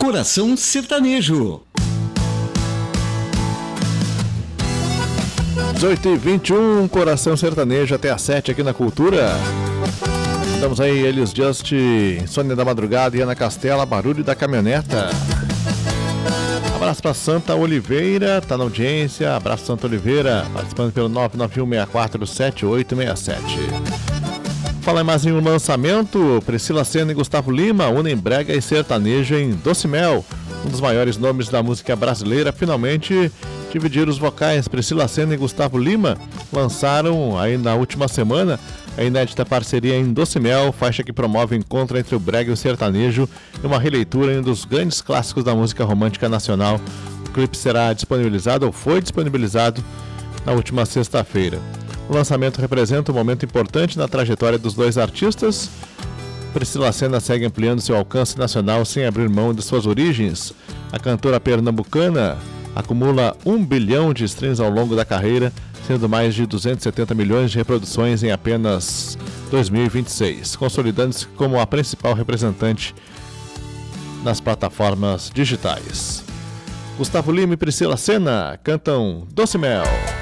Coração Sertanejo. 18h21, Coração Sertanejo até às 7 aqui na Cultura. Estamos aí, eles Just, Sônia da Madrugada e Ana Castela, Barulho da Caminhoneta. Abraço para Santa Oliveira, tá na audiência. Abraço Santa Oliveira, participando pelo 991647867. Falar mais em um lançamento, Priscila Senna e Gustavo Lima unem brega e sertanejo em Doce Mel. Um dos maiores nomes da música brasileira finalmente dividiram os vocais. Priscila Senna e Gustavo Lima lançaram aí na última semana a inédita parceria em Doce Mel, faixa que promove o encontro entre o brega e o sertanejo e uma releitura em um dos grandes clássicos da música romântica nacional. O clipe será disponibilizado, ou foi disponibilizado, na última sexta-feira. O lançamento representa um momento importante na trajetória dos dois artistas. Priscila Senna segue ampliando seu alcance nacional sem abrir mão de suas origens. A cantora pernambucana acumula 1 bilhão de streams ao longo da carreira, sendo mais de 270 milhões de reproduções em apenas 2026, consolidando-se como a principal representante nas plataformas digitais. Gustavo Lima e Priscila Senna cantam Doce Mel.